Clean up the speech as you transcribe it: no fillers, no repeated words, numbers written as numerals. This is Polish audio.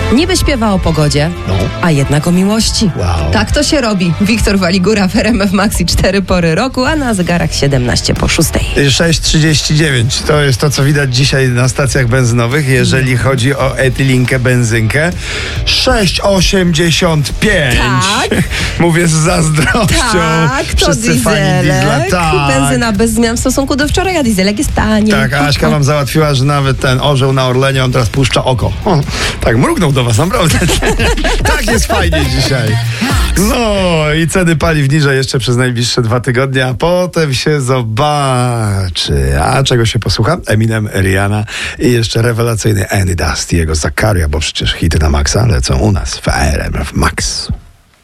Niby śpiewa o pogodzie, a jednak o miłości. Wow. Tak to się robi. Wiktor Waligura w RMF Maxi 4 pory roku, a na zegarach 17:06. 6,39 to jest to, co widać dzisiaj na stacjach benzynowych, jeżeli chodzi o etylinkę, benzynkę. 6,85. Tak. Mówię z zazdrością. Tak, to Wszyscy fani diesla. dieselek. Tak. Benzyna bez zmian w stosunku do wczoraj, a dieselek jest taniej. Tak, a Aśka wam załatwiła, że nawet ten orzeł na Orlenie, on teraz puszcza oko. O, tak, mrugnął do was, naprawdę. Tak jest fajnie dzisiaj. No i ceny paliw niżej jeszcze przez najbliższe 2 tygodnie, a potem się zobaczy. A czego się posłucha? Eminem, Rihanna i jeszcze rewelacyjny Andy Dust i jego Zakaria, bo przecież hity na maksa lecą u nas w RMF Max.